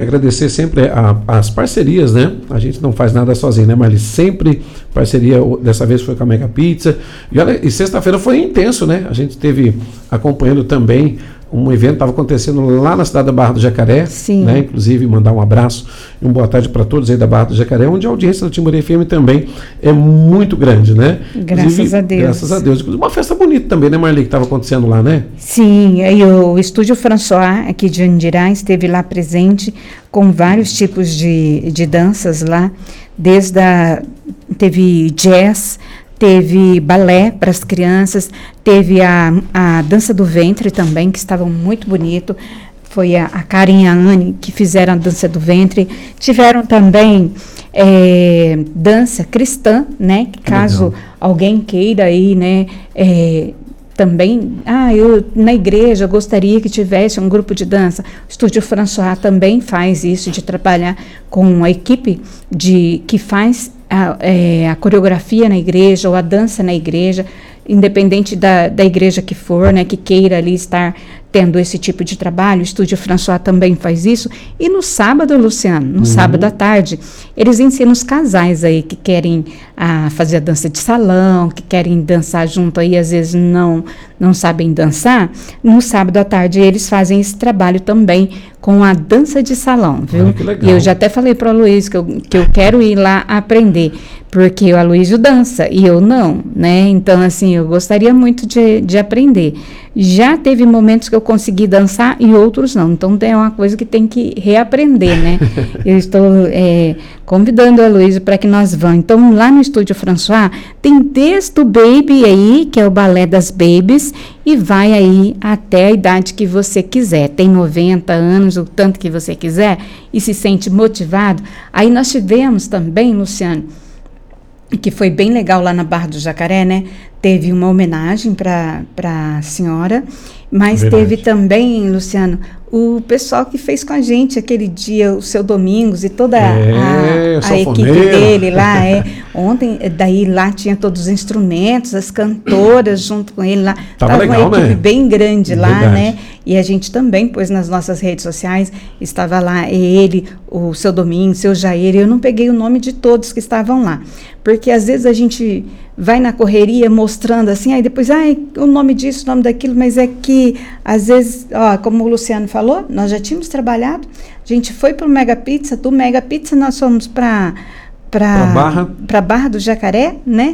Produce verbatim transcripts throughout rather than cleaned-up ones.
agradecer sempre a, as parcerias, né? A gente não faz nada sozinho, né, Marli? Sempre parceria, dessa vez foi com a Mega Pizza. E, olha, e sexta-feira foi intenso, né? A gente teve acompanhando também um evento que estava acontecendo lá na cidade da Barra do Jacaré. Sim. Né? Inclusive, mandar um abraço e uma boa tarde para todos aí da Barra do Jacaré, onde a audiência da Timburi F M também é muito grande, né? Graças Inclusive, a Deus. Graças a Deus. Uma festa bonita também, né, Marli, que estava acontecendo lá, né? Sim, e o Estúdio François, aqui de Andirá, esteve lá presente com vários tipos de, de danças lá, desde a... teve jazz, teve balé para as crianças, teve a, a dança do ventre também, que estava muito bonito. Foi a, a Karen e a Anne que fizeram a dança do ventre. Tiveram também é, dança cristã, né? Que caso Legal. alguém queira aí, né? É, também, ah, eu na igreja gostaria que tivesse um grupo de dança. O Estúdio François também faz isso, de trabalhar com a equipe de, que faz a, é, a coreografia na igreja ou a dança na igreja, independente da, da igreja que for, né, que queira ali estar tendo esse tipo de trabalho. O Estúdio François também faz isso. E no sábado, Luciano, no uhum. sábado à tarde, eles ensinam os casais aí que querem ah, fazer a dança de salão, que querem dançar junto aí, às vezes não, não sabem dançar. No sábado à tarde, eles fazem esse trabalho também com a dança de salão, viu? Ai, que legal. E eu já até falei para o Aloysio que eu, que eu quero ir lá aprender, porque o Aloysio dança e eu não, né? Então, assim, eu gostaria muito de, de aprender. Já teve momentos que eu consegui dançar e outros não. Então, é uma coisa que tem que reaprender, né? Eu estou é, convidando o Aloysio para que nós vamos. Então, lá no Estúdio François, tem desde o Baby aí, que é o balé das babies, e vai aí até a idade que você quiser. Tem noventa anos, o tanto que você quiser, e se sente motivado. Aí nós tivemos também, Luciano, que foi bem legal lá na Barra do Jacaré, né? Teve uma homenagem para a senhora, mas Verdade. Teve também, Luciano, o pessoal que fez com a gente aquele dia, o seu Domingos e toda é, a, a equipe dele lá. É. Ontem, daí lá tinha todos os instrumentos, as cantoras junto com ele lá. Tava, Tava legal, uma equipe né? bem grande lá, Verdade. né? E a gente também pôs nas nossas redes sociais, estava lá ele, o seu Domingos, o seu Jair, eu não peguei o nome de todos que estavam lá, porque às vezes a gente vai na correria mostrando assim, aí depois, ai, o nome disso, o nome daquilo, mas é que, às vezes, ó, como o Luciano falou, nós já tínhamos trabalhado, a gente foi para o Mega Pizza, do Mega Pizza nós fomos para para Barra. para Barra do Jacaré, né?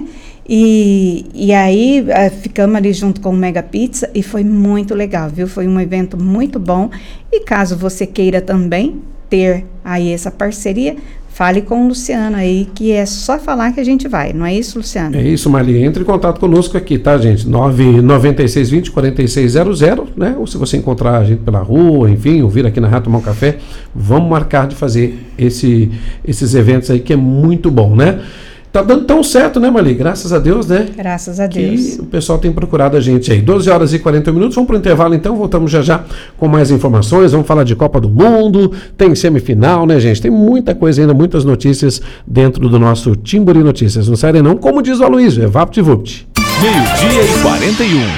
E, e aí ficamos ali junto com o Mega Pizza e foi muito legal, viu? Foi um evento muito bom. E caso você queira também ter aí essa parceria, fale com o Luciano aí, que é só falar que a gente vai, não é isso, Luciano? É isso, Marli. Entre em contato conosco aqui, tá, gente? nove nove seis dois zero, quatro seis zero zero, né? Ou se você encontrar a gente pela rua, enfim, ou vir aqui na Rádio Tomar um Café, vamos marcar de fazer esse, esses eventos aí, que é muito bom, né? Tá dando tão certo, né, Marli? Graças a Deus, né? Graças a Deus. Que o pessoal tem procurado a gente aí. doze horas e quarenta minutos, vamos para o intervalo então, voltamos já já com mais informações, vamos falar de Copa do Mundo, tem semifinal, né, gente? Tem muita coisa ainda, muitas notícias dentro do nosso Timburi Notícias. Não saem não, como diz o Aloysio, é VaptVupt. Meio-dia e quarenta e um.